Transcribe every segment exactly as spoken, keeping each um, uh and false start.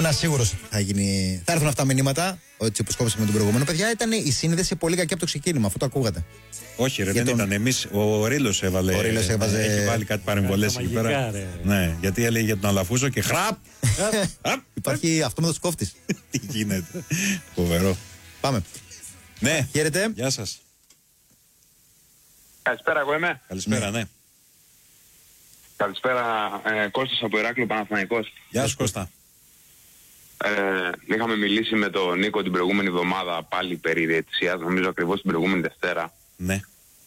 ήμουν σίγουρος θα γίνει. Θα έρθουν αυτά μηνύματα, έτσι όπως κόψαμε με τον προηγούμενο. Παιδιά, ήταν η σύνδεση πολύ κακή από το ξεκίνημα, αυτό το ακούγατε. Όχι, ρε, Για δεν τον... ήταν. Εμείς, ο Ρήλος έβαλε. Ο Ρήλος έβαζε... Έχει βάλει κάτι παρεμβολές εκεί πέρα. Ρε. Ναι, γιατί έλεγε για τον Αλαφούζο και χραπ! Υπάρχει αυτόματος κόφτης. Τι γίνεται. Φοβερό. Πάμε. Ναι. Χαίρετε. Γεια σας. Καλησπέρα, εγώ είμαι. Καλησπέρα, ναι. ναι. Καλησπέρα, ε, Κώστας από Ηράκλειο, Παναθηναϊκός. Γεια σου, Κώστα. Ε, είχαμε μιλήσει με τον Νίκο την προηγούμενη εβδομάδα πάλι περί διαιτησίας, νομίζω ακριβώς την προηγούμενη Δευτέρα. Ναι.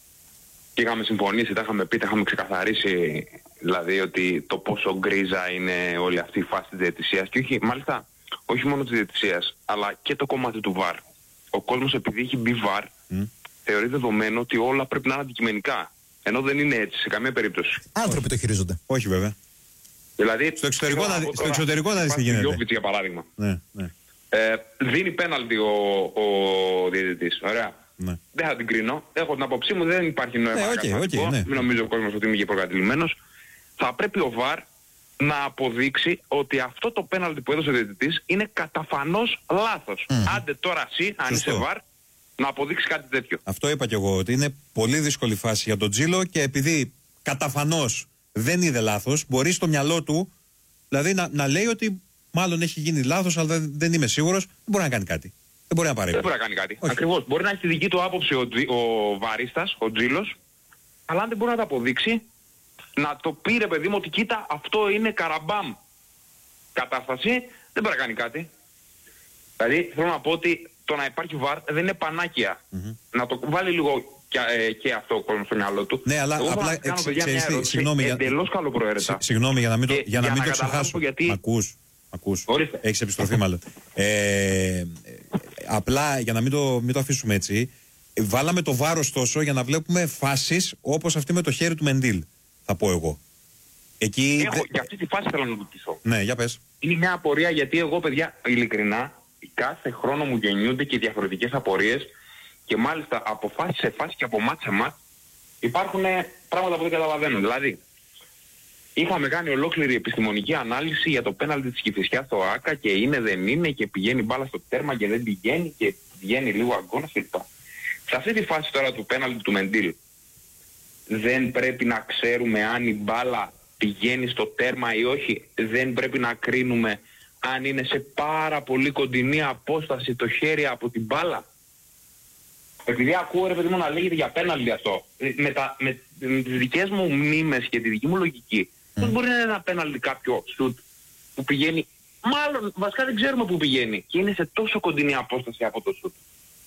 Και είχαμε συμφωνήσει, τα είχαμε πει, τα είχαμε ξεκαθαρίσει, δηλαδή ότι το πόσο γκρίζα είναι όλη αυτή η φάση της διαιτησίας και όχι, μάλιστα, όχι μόνο της διαιτησίας, αλλά και το κομμάτι του βαρ. Ο κόσμος επειδή έχει μπει βαρ, mm. θεωρεί δεδομένο ότι όλα πρέπει να είναι αντικειμενικά. Ενώ δεν είναι έτσι σε καμία περίπτωση. Άνθρωποι όχι. το χειρίζονται. Όχι βέβαια. Δηλαδή, στο εξωτερικό, να, στο εξωτερικό να δεις τι γίνεται. Γιώβιτς για παράδειγμα. Ναι, ναι. Ε, δίνει πέναλτι ο, ο διαιτητής. Ωραία. Ναι. Δεν θα την κρίνω. Έχω την άποψή μου, δεν υπάρχει νόημα. Ναι, okay, okay, ναι. Μην νομίζει ο κόσμος ότι είμαι και προκατηλημένος. Θα πρέπει ο βαρ να αποδείξει ότι αυτό το πέναλτι που έδωσε ο διαιτητής είναι καταφανώς λάθος. Mm. Άντε τώρα εσύ, αν Σωστό. είσαι βαρ, να αποδείξει κάτι τέτοιο. Αυτό είπα κι εγώ, ότι είναι πολύ δύσκολη φάση για τον Τζίλο και επειδή καταφανώς δεν είδε λάθος, μπορεί στο μυαλό του δηλαδή να, να λέει ότι μάλλον έχει γίνει λάθος, αλλά δεν, δεν είμαι σίγουρος, δεν μπορεί να κάνει κάτι. Δεν μπορεί να παρέμβει. Δεν μπορεί να κάνει κάτι. Όχι. Ακριβώς. Μπορεί να έχει τη δική του άποψη ο, τζι, ο βαρίστας, ο Τζίλος, αλλά αν δεν μπορεί να το αποδείξει, να το πει ρε παιδί μου ότι κοίτα αυτό είναι καραμπάμ κατάσταση, δεν μπορεί να κάνει κάτι. Δηλαδή θέλω να πω ότι το να υπάρχει βαρ δεν είναι πανάκια. Mm-hmm. Να το βάλει λίγο και, ε, και αυτό ο κόσμος στο μυαλό του. Ναι, αλλά εγώ απλά κάνω, παιδιά, μια ερώτηση, συγγνώμη, εντελώς καλοπροαίρετα. Συγγνώμη για να μην το, και, για να για μην να το ξεχάσω. Γιατί... Ακούς, ακούς. Ορίστε. Έχεις επιστροφή μάλλον. ε, απλά για να μην το, μην το αφήσουμε έτσι, βάλαμε το βάρος τόσο για να βλέπουμε φάσεις όπως αυτή με το χέρι του Μεντίλ, θα πω εγώ. Εκεί... Έχω, για αυτή τη φάση θέλω να ρωτήσω. Ναι, για πες. Είναι μια απορία γιατί εγώ παιδιά ειλικρινά κάθε χρόνο μου γεννιούνται και διαφορετικές απορίες και μάλιστα από φάση σε φάση και από μάτς σε μάτς υπάρχουν πράγματα που δεν καταλαβαίνω. Δηλαδή, είχαμε κάνει ολόκληρη επιστημονική ανάλυση για το πέναλτι της Κηφισιάς στο ΆΚΑ και είναι δεν είναι και πηγαίνει μπάλα στο τέρμα και δεν πηγαίνει και πηγαίνει λίγο αγκώνας κλπ. Σε αυτή τη φάση τώρα του πέναλτι του Μεντίλ δεν πρέπει να ξέρουμε αν η μπάλα πηγαίνει στο τέρμα ή όχι, δεν πρέπει να κρίνουμε αν είναι σε πάρα πολύ κοντινή απόσταση το χέρι από την μπάλα. Επειδή ακούω ρε παιδί μου να λέγεται για πέναλτι αυτό, με, τα, με, με τις δικές μου μνήμες και τη δική μου λογική, mm. πώς μπορεί να είναι ένα πέναλτι κάποιο σουτ που πηγαίνει, μάλλον βασικά δεν ξέρουμε που πηγαίνει και είναι σε τόσο κοντινή απόσταση από το σουτ.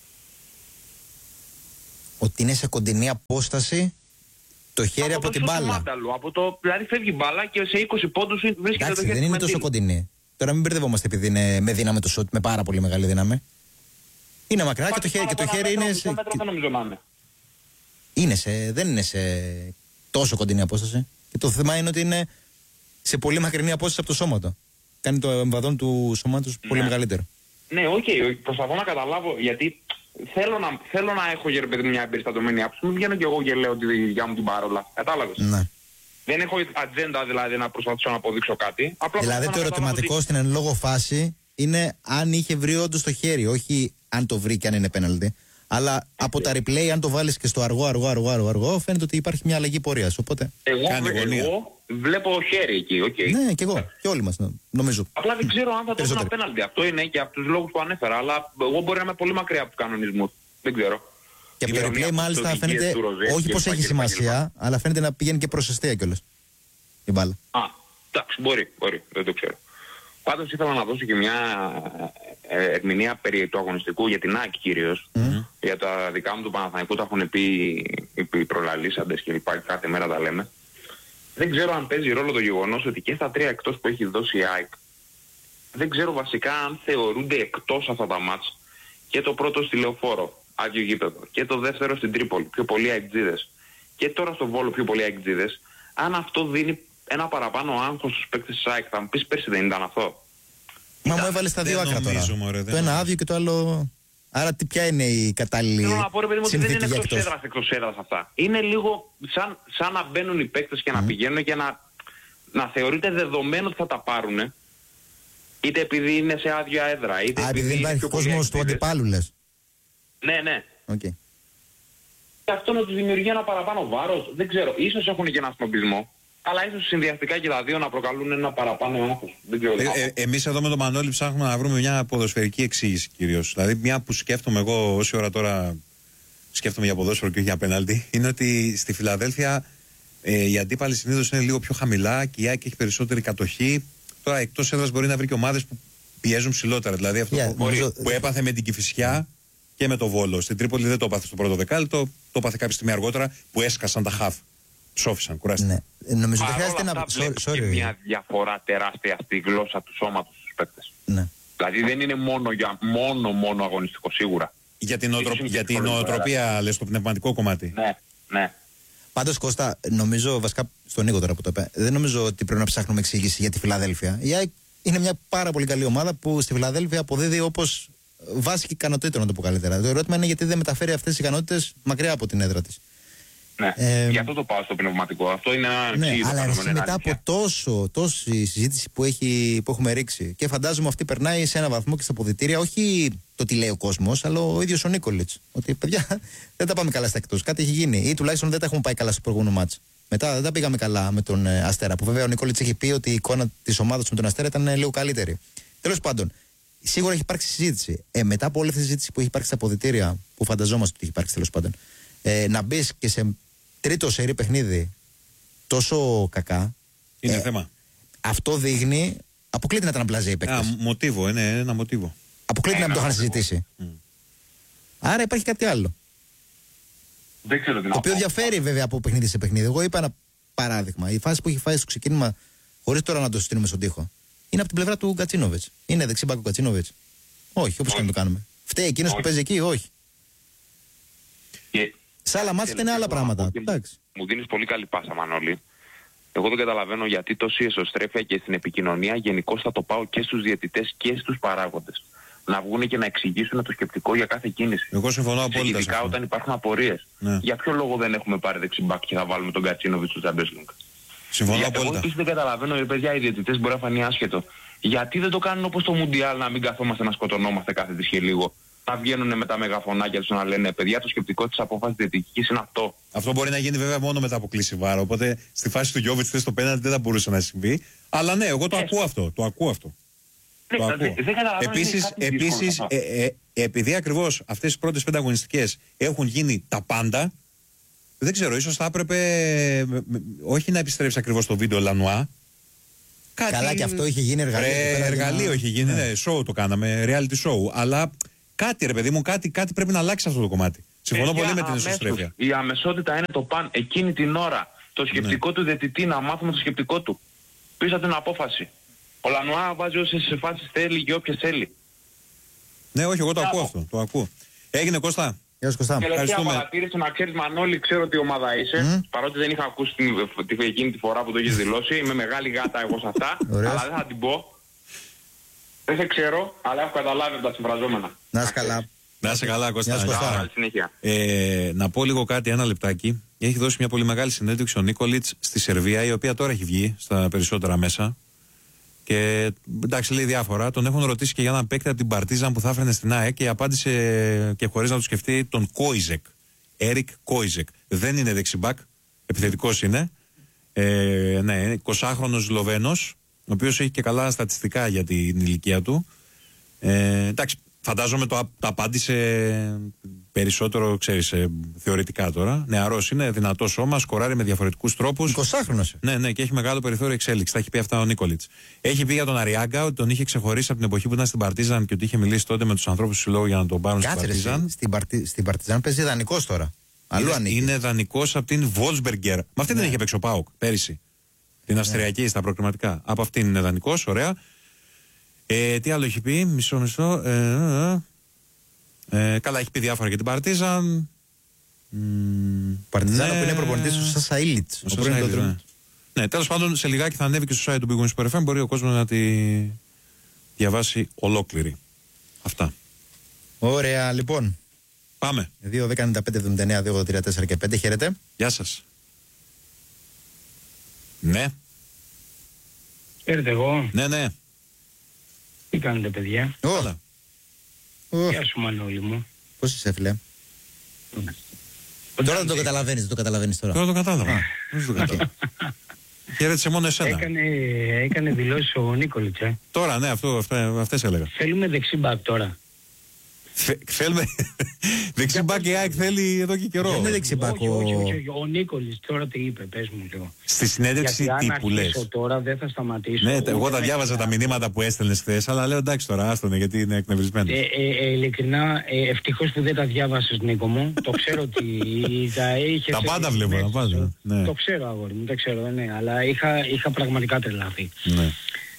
Ότι είναι σε κοντινή απόσταση το χέρι από, από την μπάλα. Μάνταλου, από το, δηλαδή φεύγει η μπάλα και σε είκοσι πόντους βρίσκεται εντάξει, το χέρι. δεν είναι τόσο κοντινή. Τώρα μην μπερδευόμαστε επειδή είναι με δύναμη το σουτ, με πάρα πολύ μεγάλη δύναμη. Είναι μακριά και το χέρι, και το χέρι είναι σε... Δεν νομίζω να είναι. Είναι σε... Δεν είναι σε τόσο κοντινή απόσταση. Και το θέμα είναι ότι είναι σε πολύ μακρινή απόσταση από το σώμα του. Κάνει το εμβαδόν του σώματος ναι. πολύ μεγαλύτερο. Ναι, οκ. Okay. Προσπαθώ να καταλάβω γιατί θέλω να, θέλω να έχω για παιδί μια εμπεριστατωμένη άποψη. Μην βγαίνω κι εγώ και λέω τη δικιά μου την παρόλα. Κατάλαβες. Ναι. Δεν έχω ατζέντα δηλαδή να προσπαθήσω να αποδείξω κάτι. Απλά δηλαδή το ερωτηματικό ότι... στην εν λόγω φάση είναι αν είχε βρει όντως το χέρι, όχι αν το βρει και αν είναι πέναλτι. Αλλά από τα replay, αν το βάλεις και στο αργό, αργό, αργό, αργό, αργό φαίνεται ότι υπάρχει μια αλλαγή πορείας. Οπότε... Εγώ, εγώ βλέπω χέρι εκεί, οκ. Okay. Ναι, και εγώ. Και όλοι μας, νομίζω. Απλά δεν ξέρω αν θα το ένα πέναλτι. Αυτό είναι και από τους λόγους που ανέφερα. Αλλά εγώ μπορεί να είμαι πολύ μακριά από τους κανονισμούς. Δεν ξέρω. Και από το replay μάλιστα φαίνεται, όχι πως έχει σημασία, αλλά φαίνεται να πηγαίνει και προς εστία κιόλας. Η μπάλα. Α, εντάξει, μπορεί, μπορεί, δεν το ξέρω. Πάντως ήθελα να δώσω και μια ερμηνεία περί του αγωνιστικού για την ΑΕΚ κυρίως. Mm-hmm. Για τα δικά μου του Παναθηναϊκού τα έχουν πει οι προλαλήσαντες και λοιπά, κάθε μέρα τα λέμε. Δεν ξέρω αν παίζει ρόλο το γεγονός ότι και στα τρία εκτός που έχει δώσει η ΑΕΚ, δεν ξέρω βασικά αν θεωρούνται εκτός αυτά τα μάτς και το πρώτο στη Λεωφόρο, άδειο γήπεδο, και το δεύτερο στην Τρίπολη, πιο πολλοί αεκτζίδες, και τώρα στο Βόλο πιο πολλοί αεκτζίδες, αν αυτό δίνει ένα παραπάνω άγχος στους παίκτες της ΑΕΚ, θα μου πεις πέρσι δεν ήταν αυτό. Μα μου έβαλε στα δύο άκρα τώρα. Μωρέ, το ένα άδειο και το άλλο. Άρα τι, ποια είναι η κατάλληλη. Θέλω να πω ρε παιδί μου ότι δεν είναι εκτός έδρας, εκτός έδρας αυτά. Είναι λίγο σαν, σαν να μπαίνουν οι παίκτες και mm. να πηγαίνουν και να, να θεωρείται δεδομένο ότι θα τα πάρουν. είτε επειδή είναι σε άδεια έδρα, είτε Α, επειδή δεν είναι υπάρχει πιο πολλοί κόσμος του αεξίδες. αντιπάλου, λες. Ναι, ναι. Okay. Και αυτό να τους δημιουργεί ένα παραπάνω βάρος, δεν ξέρω. Ίσως έχουν και ένα σνομπισμό, αλλά ίσως συνδυαστικά και τα δύο να προκαλούν ένα παραπάνω άγχος. Δεν ξέρω. Ε, ε, εμείς εδώ με τον Μανώλη ψάχνουμε να βρούμε μια ποδοσφαιρική εξήγηση κυρίως. Δηλαδή, μια που σκέφτομαι εγώ όση ώρα τώρα σκέφτομαι για ποδόσφαιρο και όχι για πέναλτι, είναι ότι στη Φιλαδέλφια ε, οι αντίπαλοι συνήθως είναι λίγο πιο χαμηλά και η ΑΕΚ έχει περισσότερη κατοχή. Τώρα εκτός έδρας μπορεί να βρει και ομάδες που πιέζουν ψηλότερα. Δηλαδή αυτό Yeah, που, νομίζω... που έπαθε με την Κηφισιά και με το Βόλο. Στην Τρίπολη δεν το έπαθε στο πρώτο δεκάλεπτο, το έπαθε κάποια στιγμή αργότερα που έσκασαν τα χαφ. Ψόφισαν, κουράστηκαν. Ναι. Νομίζω δεν χρειάζεται να. Sorry, sorry. Μια διαφορά τεράστια στη γλώσσα του σώματος στους παίκτες. Ναι. Δηλαδή δεν είναι μόνο, για, μόνο, μόνο αγωνιστικό σίγουρα. Για την, οτρο... για την νοοτροπία, λες, το πνευματικό κομμάτι. Ναι, ναι. Πάντως, Κώστα, νομίζω, βασικά στον Νίκο τώρα που το είπε, δεν νομίζω ότι πρέπει να ψάχνουμε εξήγηση για τη Φιλαδέλφια. Η ΑΕΚ είναι μια πάρα πολύ καλή ομάδα που στη Φιλαδέλφια αποδίδει όπως βάση και ικανοτήτων, να το πω καλύτερα. Το ερώτημα είναι γιατί δεν μεταφέρει αυτές τις ικανότητες μακριά από την έδρα της. Ναι, ε, γι' αυτό το πάω στο πνευματικό. Αυτό είναι ένα ναι, εξήγητο. Αλλά εσύ, μετά από τόσο, τόση συζήτηση που, έχει, που έχουμε ρίξει και φαντάζομαι αυτή περνάει σε ένα βαθμό και στα αποδυτήρια, όχι το τι λέει ο κόσμος, αλλά ο ίδιος ο Νίκολιτς. Ότι παιδιά δεν τα πάμε καλά στα εκτός. Κάτι έχει γίνει ή τουλάχιστον δεν τα έχουμε πάει καλά στο προηγούμενο μάτς. Μετά δεν τα πήγαμε καλά με τον ε, Αστέρα. Που βέβαια ο Νίκολιτς έχει πει ότι η εικόνα της ομάδας με τον Αστέρα ήταν ε, λίγο καλύτερη. Τέλος πάντων, σίγουρα έχει υπάρξει συζήτηση. Ε, μετά από όλη αυτή τη συζήτηση που έχει υπάρξει στα αποδυτήρια, που φανταζόμαστε ότι έχει υπάρξει τέλος πάντων, ε, να μπει και σε τρίτο σερί παιχνίδι τόσο κακά. Είναι ε, θέμα. Αυτό δείχνει. Αποκλείται να ήταν μπλαζέ οι παίκτες. Ένα μοτίβο, είναι ένα μοτίβο. Αποκλείται να μην το είχαν συζητήσει. Mm. Άρα υπάρχει κάτι άλλο. Δεν ξέρω τι να Το οποίο πω. διαφέρει βέβαια από παιχνίδι σε παιχνίδι. Εγώ είπα ένα παράδειγμα. Η φάση που έχει φάει στο ξεκίνημα, χωρίς τώρα να το στείλουμε στον τοίχο, είναι από την πλευρά του Γκατσίνοβιτς. Είναι δεξιμπάκ ο Γκατσίνοβιτς. Όχι, όπως και να το κάνουμε. Φταίει εκείνος που παίζει εκεί, όχι. Και... Σε άλλα μάτια είναι άλλα πράγματα. Εντάξει. Μου δίνεις πολύ καλή πάσα, Μανώλη. Εγώ δεν καταλαβαίνω γιατί τόση εσωστρέφεια και στην επικοινωνία γενικώς θα το πάω και στους διαιτητές και στους παράγοντες. Να βγουν και να εξηγήσουν το σκεπτικό για κάθε κίνηση. Εγώ συμφωνώ απόλυτα. Ειδικά όταν υπάρχουν απορίες. Ναι. Για ποιο λόγο δεν έχουμε πάρει δεξιμπάκ και θα βάλουμε τον Κατσίνοβιτς στο Champions League. Συμφωνώ Για, απόλυτα. εγώ επίσης δεν καταλαβαίνω, ρε παιδιά, οι διαιτητές μπορεί να φανεί άσχετο. Γιατί δεν το κάνουν όπως το Μουντιάλ, να μην καθόμαστε να σκοτωνόμαστε κάθε της και λίγο. Να βγαίνουν με τα μεγαφωνάκια τους να λένε παιδιά, το σκεπτικό της απόφασης διαιτητικής είναι αυτό. Αυτό μπορεί να γίνει βέβαια μόνο μετά από κλείσει βάρο. Οπότε στη φάση του Γιώβιτς θες το πέναλτι δεν θα μπορούσε να συμβεί. Αλλά ναι, εγώ το Ε, ακούω αυτό. Το ακούω αυτό. Ναι, Το δεν- ακούω. δεν καταλαβαίνω, είναι Επίσης, κάτι επίσης δύσκολο αυτό. ε, ε, επειδή ακριβώς αυτές τις πρώτες πέντε αγωνιστικές έχουν γίνει τα πάντα, δεν ξέρω, ίσως θα έπρεπε ε, με- όχι να επιστρέψει ακριβώς το βίντεο Λανουά. Κάτι... Καλά, και αυτό είχε γίνει εργαλείο. Ρε, εκεί πέρα για εργαλείο να- είχε γίνει, Ναι. ναι, show το κάναμε, reality show. Αλλά κάτι ρε παιδί μου, κάτι, κάτι πρέπει να αλλάξει αυτό το κομμάτι. Συμφωνώ Παιδιά, πολύ με την αμέσως, εσωστρέφεια. Η αμεσότητα είναι το παν. Εκείνη την ώρα το σκεπτικό Ναι. του διαιτητή, να μάθουμε το σκεπτικό του. Πίσω από την απόφαση. Ο Λανουά βάζει όσες φάσεις θέλει και όποιες θέλει. Ναι, όχι, εγώ το Μπράβο. ακούω αυτό. Το ακούω. Έγινε Κώστα. Γεια σου, Κωστά. Τελευταία Ευχαριστούμε. παρατήρηση, να ξέρεις Μανώλη, ξέρω τι ομάδα είσαι. Μμ. Παρότι δεν είχα ακούσει την, την, εκείνη τη φορά που το έχεις δηλώσει. Είμαι μεγάλη γάτα εγώ σε αυτά. Ωραίος. Αλλά δεν θα την πω. Δεν σε ξέρω, αλλά έχω καταλάβει από τα συμφραζόμενα. Να είσαι καλά. Να είσαι καλά, Κώστα. Γεια σου, Κώστα. Καλή συνέχεια. Ε, να πω λίγο κάτι, ένα λεπτάκι. Έχει δώσει μια πολύ μεγάλη συνέντευξη ο Νίκολιτς στη Σερβία, η οποία τώρα έχει βγει στα περισσότερα μέσα. Και εντάξει, λέει διάφορα. Τον έχουν ρωτήσει και για έναν παίκτη από την Παρτίζαν που θα έφερνε στην ΑΕΚ και απάντησε και χωρίς να το σκεφτεί τον Κόιζεκ. Έρικ Κόιζεκ. Δεν είναι δεξιμπάκ, επιθετικός είναι. Ε, ναι, είναι εικοσάχρονος Σλοβαίνος, ο οποίος έχει και καλά στατιστικά για την ηλικία του. Ε, εντάξει, φαντάζομαι το, το απάντησε περισσότερο, ξέρεις, ε, θεωρητικά τώρα. Νεαρός είναι, δυνατός σώμα, σκοράρει με διαφορετικούς τρόπους. εικοσάχρονος. Ναι, ναι, και έχει μεγάλο περιθώριο εξέλιξη. Τα έχει πει αυτά ο Νίκολιτς. Έχει πει για τον Αριάγκα ότι τον είχε ξεχωρίσει από την εποχή που ήταν στην Παρτίζαν και ότι είχε μιλήσει τότε με τους ανθρώπους του συλλόγου για να τον πάρουν στην Κάτσε ρε, εσύ, Παρτίζαν. στην, Παρτι... στην Παρτιζάν παίζει δανεικός τώρα. Αλλού Είναι, ανήκει. είναι δανεικός από την Βόλσμπεργκερ. Με αυτή δεν είχε παίξει ο Πάουκ πέρυσι. Την Αυστριακή στα προκριματικά. Από αυτήν είναι δανεικός, ωραία. Ε, τι άλλο έχει πει, μισό μισό. Ε, ε, ε, ε, καλά, έχει πει διάφορα για την Παρτίζαν. Παρτιζάν ναι. που είναι προπονητής του Σάσα Ήλιτς. Ο Σάσα Ήλιτς, ναι. Ναι, τέλος πάντων, σε λιγάκι θα ανέβει και στο site του Big Wings Super εφ εμ. Μπορεί ο κόσμος να τη διαβάσει ολόκληρη. Αυτά. Ωραία, λοιπόν. Πάμε. δύο δέκα ενενήντα πέντε εβδομήντα εννέα δύο ογδόντα τρία τέσσερα και πέντε. Χαίρετε. Γεια σας. Ναι, Έρετε εγώ. ναι, ναι. Τι κάνετε, παιδιά? Όλα. Γεια σου, Μανώλη μου. Πώς είσαι, φίλε? Τώρα δεν το καταλαβαίνεις, δεν το καταλαβαίνεις τώρα. Τώρα το κατάλαβα. Δεν το κατάλαβα. Χαίρετσε μόνο εσένα. Έκανε, έκανε δηλώσεις ο Νίκολιτς, ε. Τώρα, ναι, αυτό, αυτά, αυτές έλεγα. Θέλουμε δεξί μπακ τώρα. Θε, θέλουμε. Δεξί μπακ η ΑΕΚ θέλει εδώ και καιρό. Δεν είναι δεξί μπακ. Όχι, όχι, όχι, όχι. Ο Νίκολιτς τώρα τι είπε, πες μου λίγο. Στη συνέντευξη Γιατί τύπου αν λες. αρχίσω τώρα δεν θα σταματήσω. Ναι, εγώ τα διάβαζα τα μηνύματα που έστελνες χθες, αλλά λέω εντάξει τώρα, άστονε γιατί είναι εκνευρισμένος. Ε, ε, ε, ειλικρινά, ε, ευτυχώς που δεν τα διάβασες, Νίκο μου. Το ξέρω ότι τα είχες... Τα πάντα βλέπω, τα πάντα. Ναι. Το ξέρω, αγόρι μου, το ξέρω, ναι, αλλά είχα, είχα πραγματικά τρελαθεί. Ναι.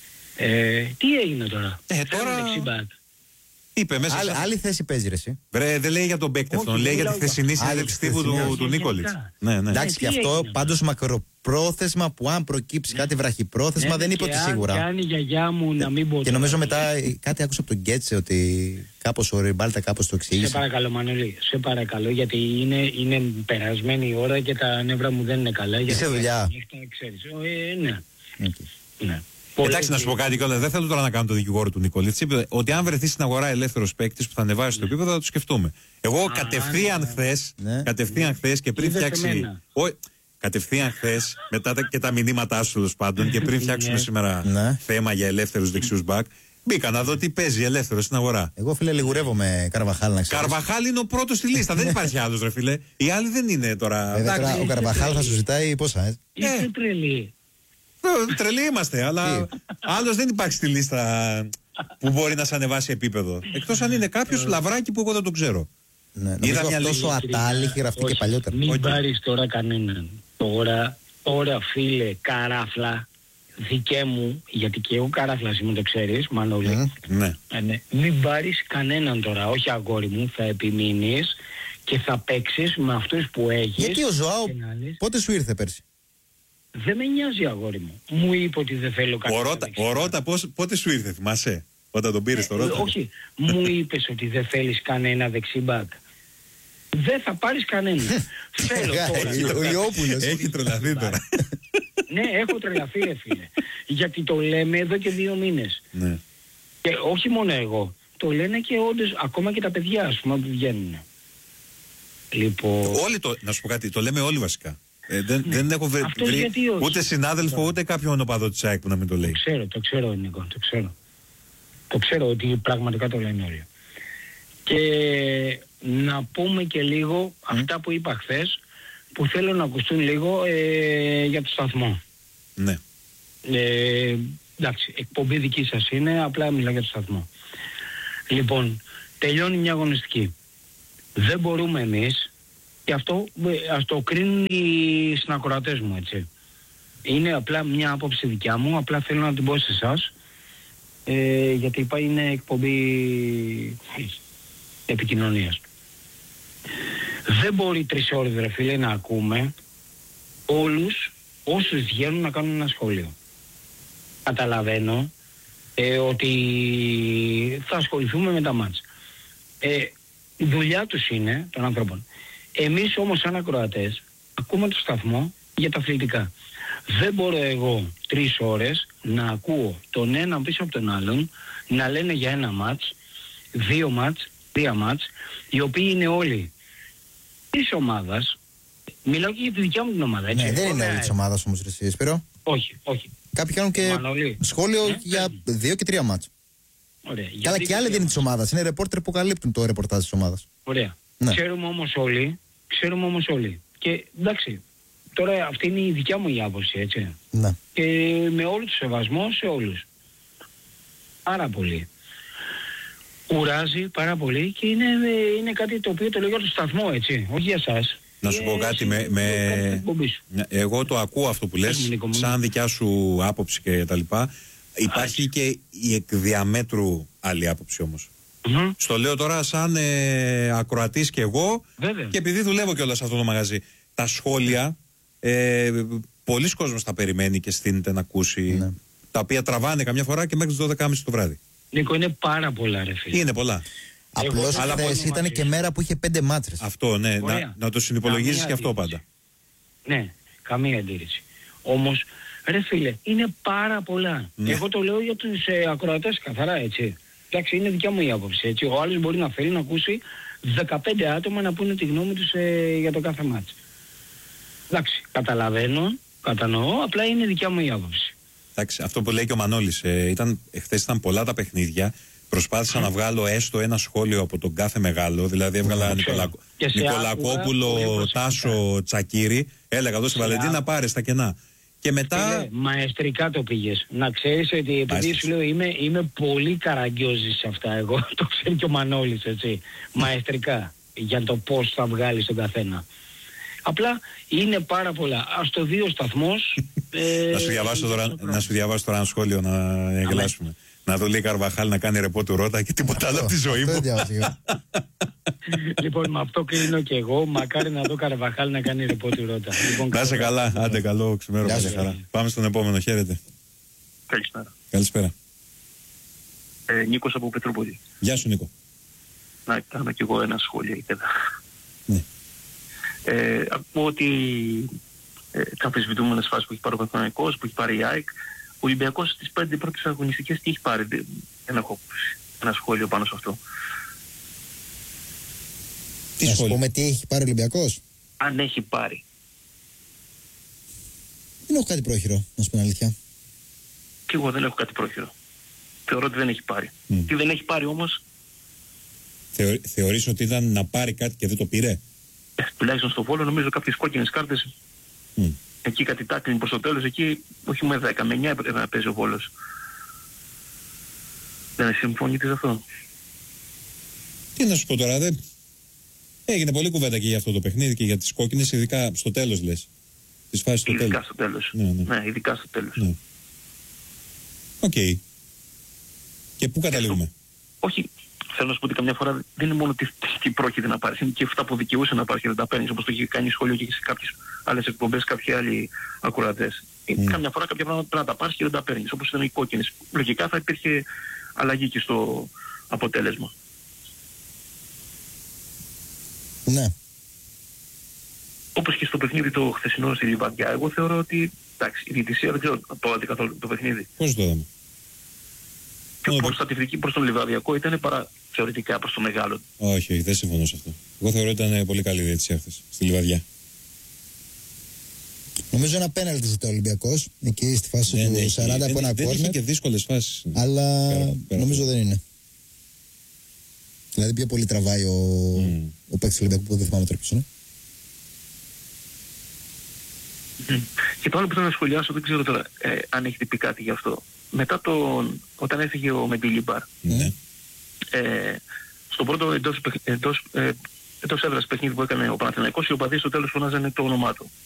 Ε, τι έγινε τώρα? Ε, τώρα- Θέλουμε δεξί μπακ. Είπε μέσα. Άλλη, σε- άλλη θέση παίζει, ρε, εσύ. Βρε, δεν λέει για τον παίκτη αυτόν, Όχι, λέει για τη μιλάω για- χθεσινή Α, συνέντευξη για τη τύπου του, χθεσινή. του Νίκολιτς. Γενικά. Ναι, ναι. Εντάξει, τι και αυτό έγινε? πάντως μακροπρόθεσμα που αν προκύψει κάτι βραχυπρόθεσμα Ναι, δεν είπε και ότι αν σίγουρα. κάνει η γιαγιά μου να μην πω Και τώρα. νομίζω μετά ε, κάτι άκουσα από τον Γκέτσε ότι κάπως ο Ριμπάλτα κάπως το Σε εξήγησε. παρακαλώ, Μανώλη, σε παρακαλώ, γιατί είναι, είναι περασμένη η ώρα και τα νεύρα μου δεν είναι καλά. Είσαι δουλειά. Νύχτα, ξέρεις. Ε, ναι. Οκ. ναι. Εντάξει, να σου πω κάτι κιόλας. Δεν θέλω τώρα να κάνω το δικηγόρο του Νικολίτς. Είπε ότι αν βρεθεί στην αγορά ελεύθερος παίκτης που θα ανεβάσει το επίπεδο θα το σκεφτούμε. Εγώ κατευθείαν χθες, Ναι. κατευθείαν χθες και πριν Είδες φτιάξει. εμένα. Όχι, κατευθείαν χθες, μετά τα- και τα μηνύματά σου τέλος πάντων και πριν φτιάξουμε Ναι. σήμερα Ναι. θέμα για ελεύθερους δεξιούς μπακ, μπήκα να δω τι παίζει ελεύθερο στην αγορά. Εγώ, φίλε, λιγουρεύομαι Καρβαχάλ, να ξέρεις. Καρβαχάλ είναι ο πρώτος στη λίστα. Δεν υπάρχει άλλος, ρε φίλε. Οι άλλοι δεν είναι τώρα. Βέβαια, τώρα Εντάξει, ο Καρβαχάλ θα σου ζητάει πόσα, ε. Είστε τρελοί. ε, τρελοί είμαστε, αλλά άλλος δεν υπάρχει στη λίστα που μπορεί να σε ανεβάσει επίπεδο. Εκτός αν είναι κάποιος λαβράκι που εγώ δεν το ξέρω. Ναι, Είδα νομίζω μια αυτός λύση, ο Ατάλ είχε γραφτεί και Όχι, παλιότερα. Μην Όχι. πάρεις τώρα κανέναν. Τώρα, τώρα φίλε, καράφλα, δικέ μου, γιατί και εγώ καράφλας είμαι, το ξέρεις, Μανώλη. Μμ. Ναι. Ε, ναι. Μην πάρεις κανέναν τώρα, όχι αγόρι μου, θα επιμείνεις και θα παίξεις με αυτούς που έχεις. Γιατί ο Ζωάο και να λες, πότε σου ήρθε πέρσι? δεν με νοιάζει, αγόρι μου. Μου είπε ότι δεν θέλω Ο κανένα. Ρώτα, δεξιά. ο Ρώτα πώς, πότε σου ήρθε, θυμάσαι, όταν τον πήρες το Ε, Ρώτα. όχι, μου είπες ότι δεν θέλεις κανένα δεξιμπάκ. Δεν θα πάρεις κανένα. Θέλω τώρα. Ο Λιόπουλος. Έχει τρελαθεί τώρα. Ναι, έχω τρελαθεί, ρε φίλε. Γιατί το λέμε εδώ και δύο μήνες. Ναι. Και όχι μόνο εγώ. Το λένε και όντως, ακόμα και τα παιδιά, ας πούμε, που βγαίνουν. Λοιπόν... Όλοι το, να σου πω κάτι, το λέμε όλοι βασικά. Ε, δεν, δεν έχω βρει, Αυτός βρει γιατί όχι. ούτε συνάδελφο ούτε κάποιον οπαδό της ΑΕΚ που να μην το λέει. Το ξέρω, το ξέρω, Νίκο, το ξέρω. Το ξέρω ότι πραγματικά το λένε όλοι. Και να πούμε και λίγο αυτά που είπα χθες, που θέλω να ακουστούν λίγο ε, για το σταθμό. Ναι. Ε, εντάξει, εκπομπή δική σας είναι, απλά μιλάω για το σταθμό. Λοιπόν, τελειώνει μια αγωνιστική. Δεν μπορούμε εμείς, και αυτό ε, ας το κρίνουν οι συνακροατές μου, έτσι. Είναι απλά μια άποψη δικιά μου, απλά θέλω να την πω σε εσάς, ε, γιατί είπα είναι εκπομπή επικοινωνίας. Δεν μπορεί τρεις ώρες, ρε φίλε, να ακούμε όλους όσους βγαίνουν να κάνουν ένα σχόλιο. Καταλαβαίνω ε, ότι θα ασχοληθούμε με τα μάτς. Ε, η δουλειά τους είναι, των ανθρώπων. Εμείς όμως σαν ακροατές ακούμε το σταθμό για τα αθλητικά. Δεν μπορώ εγώ τρεις ώρες να ακούω τον έναν πίσω από τον άλλον να λένε για ένα μάτς, δύο μάτς, τρία μάτς, οι οποίοι είναι όλοι της ομάδας. Μιλάω και για τη δικιά μου την ομάδα, έτσι. Ναι, δεν είναι Ωραία, όλη τη ε. ομάδα όμως, ρε εσύ, Σπύρο. Όχι, όχι. Κάποιοι κάνουν και Μανώλη. σχόλιο Ναι, για πες δύο και τρία μάτς. Ωραία. Καλά, Γιατί και άλλοι δεν είναι δικιά τη ομάδα. Είναι ρεπόρτερ που καλύπτουν το ρεπορτάζ τη ομάδα. Ωραία. Ναι. Ξέρουμε όμως όλοι, ξέρουμε όμως όλοι. Και εντάξει, τώρα αυτή είναι η δικιά μου η άποψη, έτσι. Ναι. Και με όλο το σεβασμό σε όλους. Πάρα πολύ. Κουράζει πάρα πολύ και είναι, είναι κάτι το οποίο το λέω για το σταθμό, έτσι. Όχι για εσάς. Να σου πω Ε, κάτι, εσύ, με, το κάνεις την με... εκπομπή σου. εγώ το ακούω αυτό που Πες λες, μου, Νίκο μου. σαν δικιά σου άποψη και τα λοιπά. Υπάρχει και η εκ διαμέτρου άλλη άποψη όμως. Μμμ. Στο λέω τώρα σαν ε, ακροατής και εγώ, Βέβαια. και επειδή δουλεύω κιόλας σε αυτό το μαγαζί. Τα σχόλια, ε, πολλοί κόσμος τα περιμένει και στείνεται να ακούσει, Ναι. τα οποία τραβάνε καμιά φορά και μέχρι τις δώδεκα και μισή το βράδυ. Νίκο, είναι πάρα πολλά, ρε φίλε. Είναι πολλά. Απλώ αλλά χθε πολύ ήταν μαζί και σου. μέρα που είχε πέντε μάτρε. Αυτό, ναι, Ωραία. να, να το συνυπολογίζεις Καμία και αυτό αντίρρηση. πάντα. Ναι, καμία αντίρρηση. Όμως Ρε φίλε, είναι πάρα πολλά. Ναι. Εγώ το λέω για τους ε, ακροατές καθαρά, έτσι. Εντάξει, είναι δικιά μου η άποψη, έτσι. Ο άλλος μπορεί να θέλει να ακούσει δεκαπέντε άτομα να πούνε τη γνώμη τους ε, για το κάθε μάτς. Εντάξει, καταλαβαίνω, κατανοώ, απλά είναι δικιά μου η άποψη. Εντάξει, αυτό που λέει και ο Μανώλης, ε, ήταν, χθες ήταν πολλά τα παιχνίδια. Προσπάθησα να βγάλω έστω ένα σχόλιο από τον κάθε μεγάλο. Δηλαδή έβγαλα Νικολα... Νικολακόπουλο, Τάσο, Τσακίρη. Έλεγα εδώ στη Βαλεντίνα, πάρε στα κενά. Και μετά. Φίλε, μαεστρικά το πήγες. Να ξέρεις ότι επειδή Μαέστρος. σου λέω είμαι, είμαι πολύ καραγκιόζης σε αυτά. Εγώ το ξέρει και ο Μανώλης, έτσι. Μαεστρικά. Για το πώς θα βγάλεις τον καθένα. Απλά είναι πάρα πολλά. Ας το δει ο σταθμός. ε, να, σου διαβάσω τώρα, να σου διαβάσω τώρα ένα σχόλιο να γελάσουμε. Να δω λέει Καρβαχάλ να κάνει ρεπό του Ρώτα και τίποτα άλλο από τη ζωή μου. Λοιπόν, με αυτό κλείνω και εγώ. Μακάρι να δω Καρβαχάλ να κάνει ρεπό του Ρώτα. Λοιπόν, να είσαι καλά. Άντε, καλό ξημέρωμα. Πάμε στον επόμενο. Χαίρετε. Καλησπέρα. Καλησπέρα. Ε, Νίκος από Πετρούπολη. Γεια σου, Νίκο. Να κάνω κι εγώ ένα σχόλιο εκεί πέρα. Ναι. Ε, ακούω ότι ε, τις αμφισβητούμενες φάσεις που έχει πάρει ο Παναθηναϊκός, που έχει πάρει η ΑΕΚ, ο Ολυμπιακός στις πέντε πρώτες αγωνιστικές τι έχει πάρει. Δεν, δεν έχω ένα σχόλιο πάνω σε αυτό. Τι να σου σχόλιο. πούμε τι έχει πάρει ο Ολυμπιακός. Αν έχει πάρει. Δεν έχω κάτι πρόχειρο, να σου πω την αλήθεια. Και εγώ δεν έχω κάτι πρόχειρο. Θεωρώ ότι δεν έχει πάρει. Mm. Τι δεν έχει πάρει όμως, Θεω, θεωρείς ότι ήταν να πάρει κάτι και δεν το πήρε. ε, τουλάχιστον στο Βόλο νομίζω κάποιες κόκκινες κάρτες. Mm. Εκεί κάτι τάκλινγκ προς το τέλος, εκεί όχι με δέκα, με εννιά έπρεπε να παίζει ο Βόλος. Δεν συμφωνείτε σε αυτό? Τι να σου πω τώρα, δεν. Έγινε πολλή κουβέντα και για αυτό το παιχνίδι και για τις κόκκινες, ειδικά στο τέλος λες. Τις φάσεις στο Ειδικά τέλος. στο τέλος. Ναι, ναι. Ναι, ειδικά στο τέλος. Ναι. Οκ. Okay. Και πού καταλήγουμε. Όχι, θέλω να σου πω ότι καμιά φορά δεν είναι μόνο τι, τι, τι πρόκειται να πάρεις, είναι και αυτά που δικαιούσε να πάρεις και δεν τα παίρνεις, όπως το έχει κάνει σχόλιο και σε κάποιες άλλες εκπομπές, κάποιοι άλλοι ακροατές. Mm. Καμιά φορά κάποια πράγματα πρέπει να τα πάρεις και δεν τα παίρνεις, όπως ήταν οι κόκκινες. Λογικά θα υπήρχε αλλαγή και στο αποτέλεσμα. Ναι. Όπως και στο παιχνίδι το χθεσινό στη Λιβαδιά, εγώ θεωρώ ότι εντάξει, η διαιτησία δεν ξέρω το είδατε καθόλου το παιχνίδι. Πώς το είδαμε. Πιο Oh, προστατευτική προς τον Λιβαδιακό ήταν παρά θεωρητικά προς τον μεγάλο. Όχι, όχι, δεν συμφωνώ σε αυτό. Εγώ θεωρώ ότι ήταν πολύ καλή η διαιτησία χθες στη Λιβαδιά. Νομίζω ένα πέναλτι ζητώ ο Ολυμπιακός εκεί στη φάση Ναι, του ναι, σαράντα από δεν, ένα δεν είχε κόρνερ. και δύσκολες φάσεις. Αλλά Πέρα- πέρα νομίζω από- δεν είναι. Δηλαδή πιο πολύ τραβάει ο, Mm. ο παίκτης του Ολυμπιακού που δεν θυμάμαι τώρα ποιος είναι. Και το άλλο που θέλω να σχολιάσω, δεν ξέρω τώρα ε, αν έχετε πει κάτι γι' αυτό. Μετά τον, όταν έφυγε ο Μεντιλίμπαρ, Ναι. ε, στο πρώτο εντός, εντός, ε, εντός έδρας παιχνίδι που έκανε ο Παναθηναϊκός, οι οπαδοί στο τέλος φωνάζανε το όνομά του.